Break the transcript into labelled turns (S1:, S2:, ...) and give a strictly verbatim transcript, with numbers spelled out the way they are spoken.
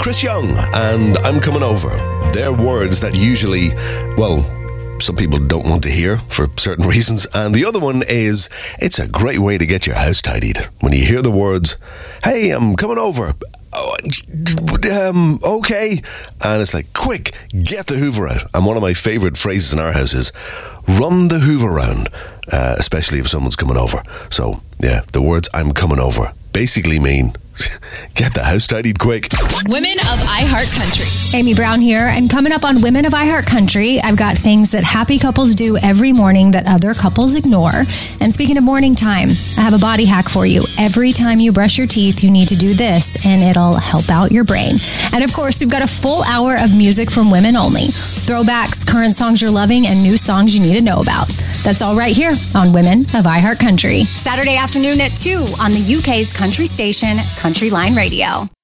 S1: Chris Young and I'm Coming Over. They're words that usually, well, some people don't want to hear for certain reasons. And the other one is, it's a great way to get your house tidied. When you hear the words, hey, I'm coming over. Oh, um, okay. And it's like, quick, get the Hoover out. And one of my favourite phrases in our house is, run the Hoover round, uh, especially if someone's coming over. So, yeah, the words I'm coming over basically mean get the house tidied quick.
S2: Women of iHeartCountry.
S3: Amy Brown here, and coming up on Women of iHeartCountry, I've got things that happy couples do every morning that other couples ignore. And speaking of morning time, I have a body hack for you. Every time you brush your teeth, you need to do this, and it'll help out your brain. And of course, we've got a full hour of music from women only. Throwbacks, current songs you're loving, and new songs you need to know about. That's all right here on Women of iHeartCountry.
S2: Saturday afternoon at two on the U K's country station, Country Line Radio.